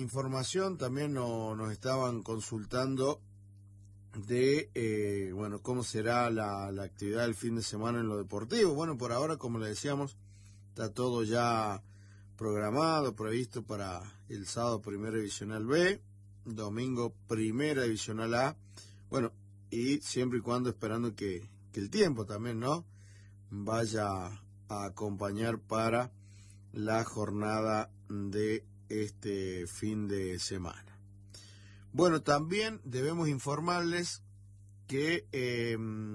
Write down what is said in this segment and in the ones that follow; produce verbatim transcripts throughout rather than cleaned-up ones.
información también no, nos estaban consultando de, eh, bueno, cómo será la, la actividad del fin de semana en lo deportivo. Bueno, por ahora, como le decíamos, está todo ya programado, previsto para el sábado Primera Divisional B, domingo Primera Divisional A, bueno, y siempre y cuando esperando que, que el tiempo también, ¿no?, vaya a acompañar para la jornada de este fin de semana. Bueno, también debemos informarles que eh,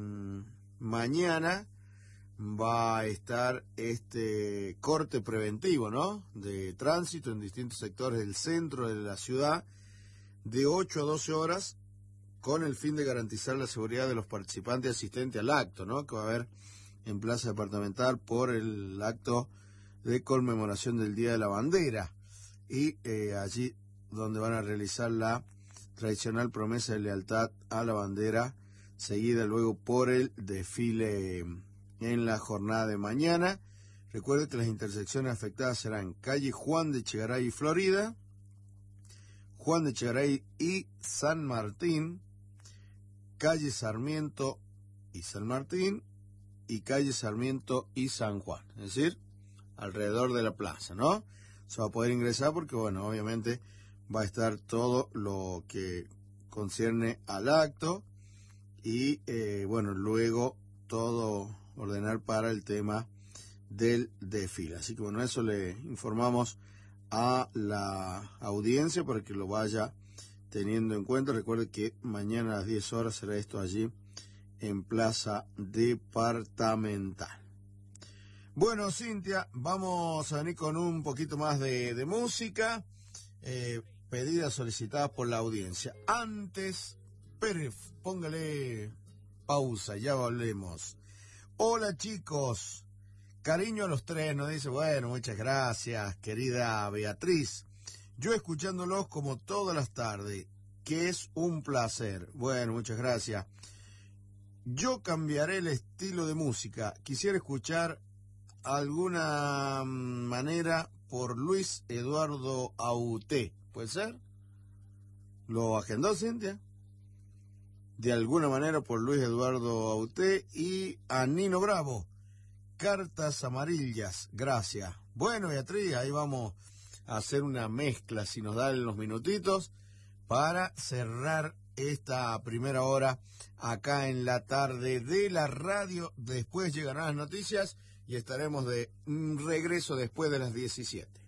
mañana va a estar este corte preventivo, ¿no?, de tránsito en distintos sectores del centro de la ciudad de ocho a doce horas, con el fin de garantizar la seguridad de los participantes y asistentes al acto, ¿no?, que va a haber en Plaza Departamental por el acto de conmemoración del Día de la Bandera, y eh, allí donde van a realizar la tradicional promesa de lealtad a la bandera, seguida luego por el desfile en la jornada de mañana. Recuerde que las intersecciones afectadas serán calle Juan de Echegaray y Florida, Juan de Echegaray y San Martín, calle Sarmiento y San Martín, y calle Sarmiento y San Juan, es decir, alrededor de la plaza, ¿no? Se va a poder ingresar porque, bueno, obviamente va a estar todo lo que concierne al acto y, eh, bueno, luego todo ordenar para el tema del desfile. Así que, bueno, eso le informamos a la audiencia para que lo vaya teniendo en cuenta. Recuerde que mañana a las diez horas será esto allí en Plaza Departamental. Bueno, Cintia, vamos a venir con un poquito más de, de música, eh, pedidas solicitadas por la audiencia. Antes, Pérez, póngale pausa, ya volvemos. Hola chicos, cariño a los tres, nos dice, bueno, muchas gracias, querida Beatriz. Yo escuchándolos como todas las tardes, que es un placer. Bueno, muchas gracias. Yo cambiaré el estilo de música. Quisiera escuchar alguna manera por Luis Eduardo Auté. ¿Puede ser? ¿Lo agendó, Cintia? De alguna manera por Luis Eduardo Auté y a Nino Bravo. Cartas amarillas. Gracias. Bueno, Beatriz, ahí vamos a hacer una mezcla, si nos dan los minutitos, para cerrar esta primera hora acá en la tarde de la radio. Después llegarán las noticias y estaremos de regreso después de las diecisiete.